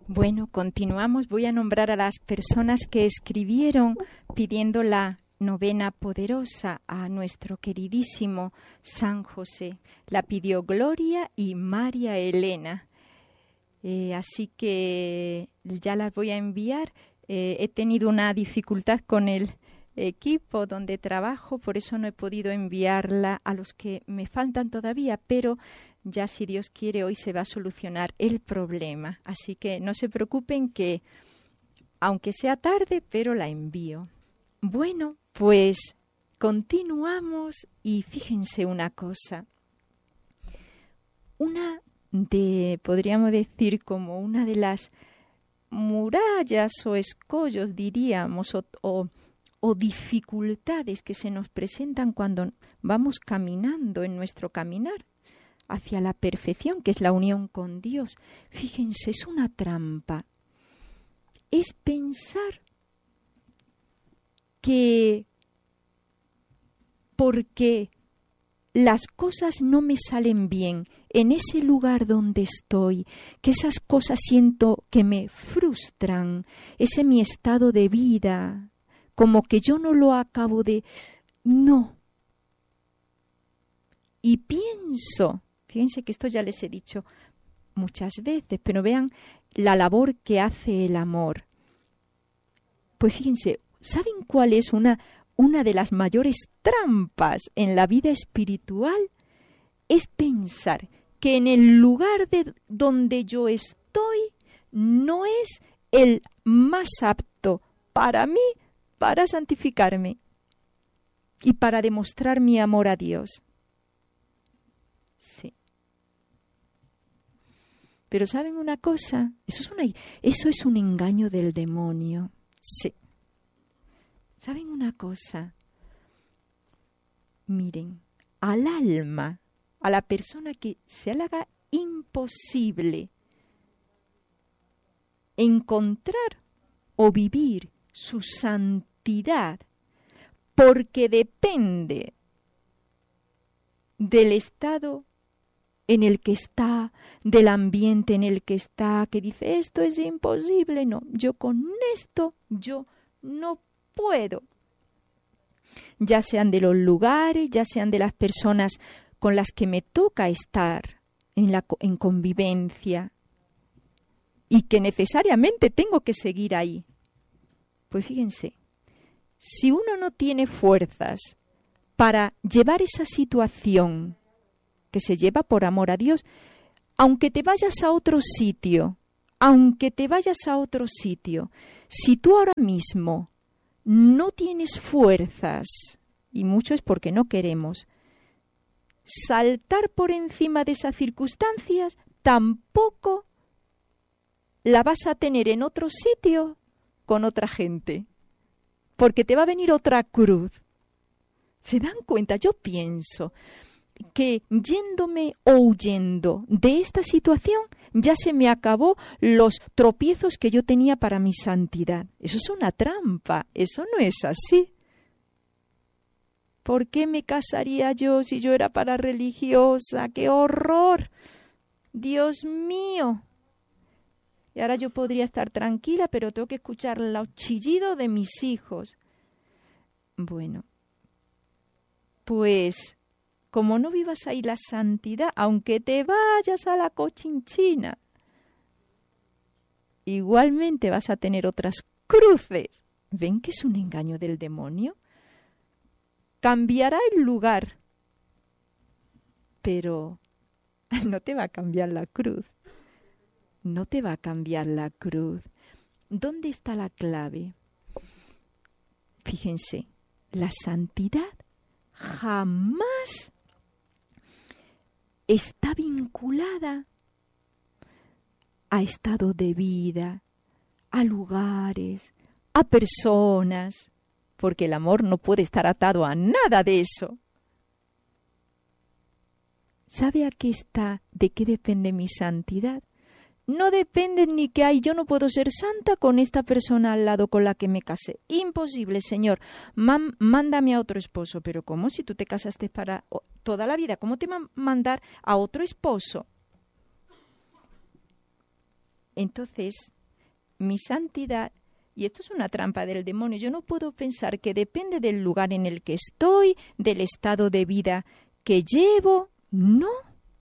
Bueno, continuamos. Voy a nombrar a las personas que escribieron pidiendo la novena poderosa a nuestro queridísimo San José. La pidió Gloria y María Elena. Así que ya las voy a enviar. He tenido una dificultad con el equipo donde trabajo, por eso no he podido enviarla a los que me faltan todavía, pero ya si Dios quiere hoy se va a solucionar el problema. Así que no se preocupen que aunque sea tarde, pero la envío. Bueno, pues continuamos y fíjense una cosa. Podríamos decir como una de las murallas o escollos, diríamos, o dificultades que se nos presentan cuando vamos caminando en nuestro caminar hacia la perfección, que es la unión con Dios. Fíjense, es una trampa. Es pensar que porque las cosas no me salen bien en ese lugar donde estoy, que esas cosas siento que me frustran, ese mi estado de vida, como que yo no lo acabo de... No. Y pienso, fíjense que esto ya les he dicho muchas veces, pero vean la labor que hace el amor. Pues fíjense, ¿saben cuál es una de las mayores trampas en la vida espiritual? Es pensar que en el lugar donde yo estoy no es el más apto para mí para santificarme y para demostrar mi amor a Dios. Sí. Pero ¿saben una cosa? Eso es un engaño del demonio. Sí. ¿Saben una cosa? Miren, al alma, a la persona que se le haga imposible encontrar o vivir su santidad porque depende del estado en el que está, del ambiente en el que está, que dice esto es imposible, no, yo con esto yo no puedo. Ya sean de los lugares, ya sean de las personas con las que me toca estar en convivencia y que necesariamente tengo que seguir ahí. Pues fíjense, si uno no tiene fuerzas para llevar esa situación que se lleva por amor a Dios, aunque te vayas a otro sitio, si tú ahora mismo no tienes fuerzas, y mucho es porque no queremos, saltar por encima de esas circunstancias, tampoco la vas a tener en otro sitio con otra gente, porque te va a venir otra cruz. ¿Se dan cuenta? Yo pienso que yéndome o huyendo de esta situación ya se me acabó los tropiezos que yo tenía para mi santidad. Eso es una trampa, eso no es así. ¿Por qué me casaría yo si yo era parareligiosa? ¡Qué horror! ¡Dios mío! Y ahora yo podría estar tranquila, pero tengo que escuchar los chillidos de mis hijos. Bueno, pues como no vivas ahí la santidad, aunque te vayas a la Cochinchina, igualmente vas a tener otras cruces. ¿Ven que es un engaño del demonio? Cambiará el lugar, pero no te va a cambiar la cruz. No te va a cambiar la cruz. ¿Dónde está la clave? Fíjense, la santidad jamás está vinculada a estado de vida, a lugares, a personas, porque el amor no puede estar atado a nada de eso. ¿Sabe a qué está? ¿De qué depende mi santidad? No depende ni que hay, yo no puedo ser santa con esta persona al lado con la que me casé. Imposible, Señor. Mándame a otro esposo. Pero ¿cómo? Si tú te casaste para toda la vida, ¿cómo te va a mandar a otro esposo? Entonces, mi santidad, y esto es una trampa del demonio, yo no puedo pensar que depende del lugar en el que estoy, del estado de vida que llevo. No.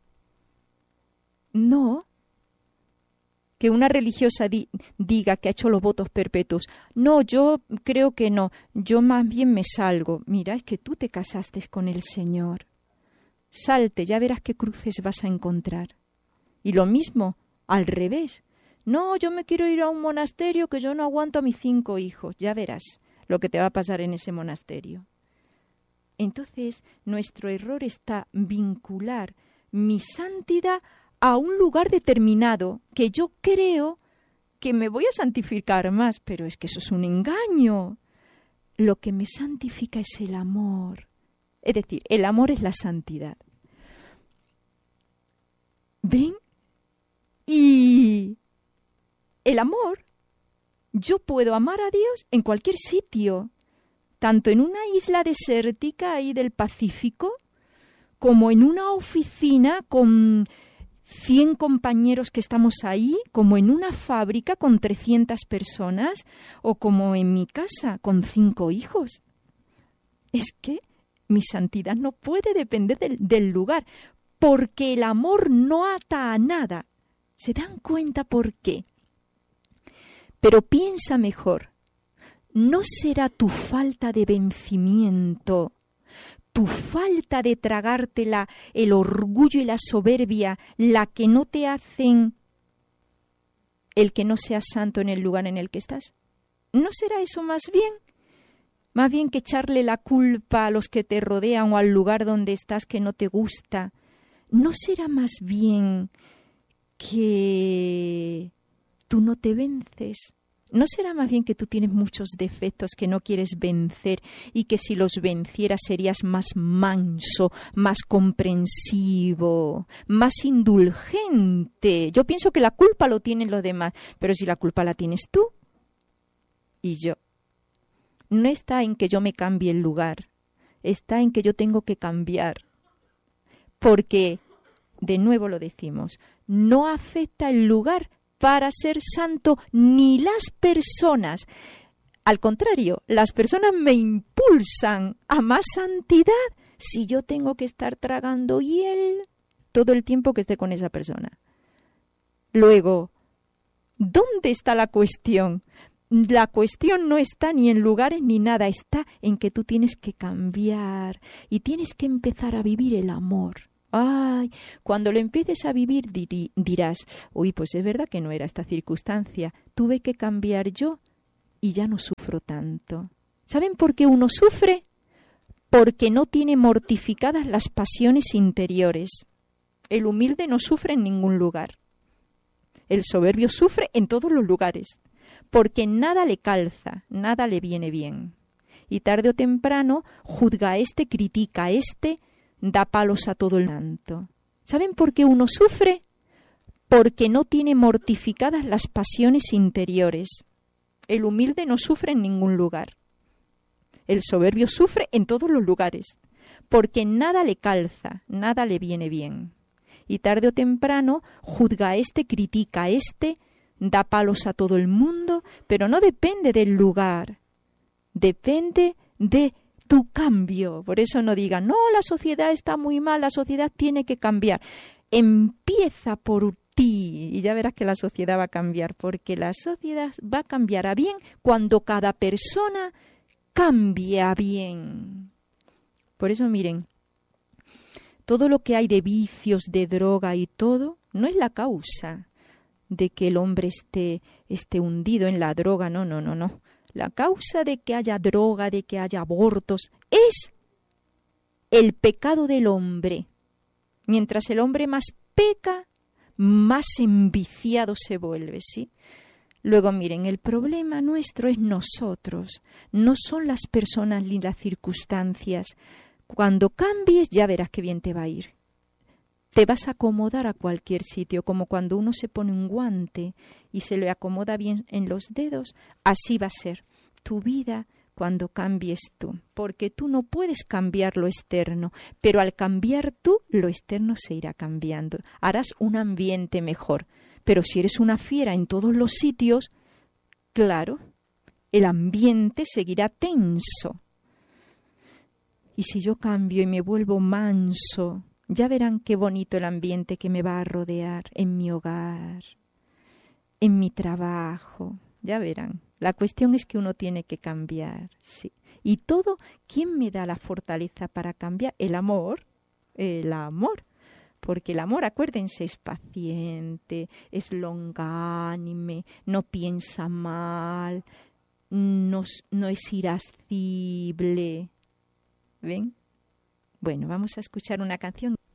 Que una religiosa diga que ha hecho los votos perpetuos. No, yo creo que no. Yo más bien me salgo. Mira, es que tú te casaste con el Señor. Salte, ya verás qué cruces vas a encontrar. Y lo mismo, al revés. No, yo me quiero ir a un monasterio que yo no aguanto a mis 5 hijos. Ya verás lo que te va a pasar en ese monasterio. Entonces, nuestro error está vincular mi santidad a un lugar determinado que yo creo que me voy a santificar más, pero es que eso es un engaño. Lo que me santifica es el amor. Es decir, el amor es la santidad. ¿Ven? Y el amor, yo puedo amar a Dios en cualquier sitio, tanto en una isla desértica ahí del Pacífico, como en una oficina con 100 compañeros que estamos ahí, como en una fábrica con 300 personas, o como en mi casa con 5 hijos. Es que mi santidad no puede depender del lugar, porque el amor no ata a nada. ¿Se dan cuenta por qué? Pero piensa mejor, ¿no será tu falta de vencimiento, tu falta de tragártela, el orgullo y la soberbia, la que no te hacen el que no seas santo en el lugar en el que estás? ¿No será eso más bien? Más bien que echarle la culpa a los que te rodean o al lugar donde estás que no te gusta. ¿No será más bien que tú no te vences? ¿No será más bien que tú tienes muchos defectos que no quieres vencer y que si los vencieras serías más manso, más comprensivo, más indulgente? Yo pienso que la culpa lo tienen los demás, pero si la culpa la tienes tú y yo. No está en que yo me cambie el lugar, está en que yo tengo que cambiar. Porque, de nuevo lo decimos, no afecta el lugar para ser santo ni las personas. Al contrario, las personas me impulsan a más santidad si yo tengo que estar tragando hiel todo el tiempo que esté con esa persona. Luego, ¿dónde está la cuestión? La cuestión no está ni en lugares ni nada, está en que tú tienes que cambiar y tienes que empezar a vivir el amor. Ay, cuando lo empieces a vivir dirás, uy, pues es verdad que no era esta circunstancia, tuve que cambiar yo y ya no sufro tanto. ¿Saben por qué uno sufre? Porque no tiene mortificadas las pasiones interiores. El humilde no sufre en ningún lugar. El soberbio sufre en todos los lugares, porque nada le calza, nada le viene bien. Y tarde o temprano juzga a este, critica a este, da palos a todo el mundo. ¿Saben por qué uno sufre? Porque no tiene mortificadas las pasiones interiores. El humilde no sufre en ningún lugar. El soberbio sufre en todos los lugares, porque nada le calza, nada le viene bien. Y tarde o temprano juzga a este, critica a este, da palos a todo el mundo, pero no depende del lugar, depende de tu cambio. Por eso no digan, no, la sociedad está muy mal, la sociedad tiene que cambiar. Empieza por ti y ya verás que la sociedad va a cambiar, porque la sociedad va a cambiar a bien cuando cada persona cambie a bien. Por eso miren, todo lo que hay de vicios, de droga y todo, no es la causa de que el hombre esté hundido en la droga, no. La causa de que haya droga, de que haya abortos, es el pecado del hombre. Mientras el hombre más peca, más enviciado se vuelve, ¿sí? Luego, miren, el problema nuestro es nosotros, no son las personas ni las circunstancias. Cuando cambies, ya verás qué bien te va a ir. Te vas a acomodar a cualquier sitio, como cuando uno se pone un guante y se le acomoda bien en los dedos, así va a ser tu vida cuando cambies tú, porque tú no puedes cambiar lo externo, pero al cambiar tú, lo externo se irá cambiando. Harás un ambiente mejor, pero si eres una fiera en todos los sitios, claro, el ambiente seguirá tenso. Y si yo cambio y me vuelvo manso, ya verán qué bonito el ambiente que me va a rodear en mi hogar, en mi trabajo, ya verán. La cuestión es que uno tiene que cambiar, sí. Y todo, ¿quién me da la fortaleza para cambiar? El amor, porque el amor, acuérdense, es paciente, es longánime, no piensa mal, no es irascible. ¿Ven? Bueno, vamos a escuchar una canción.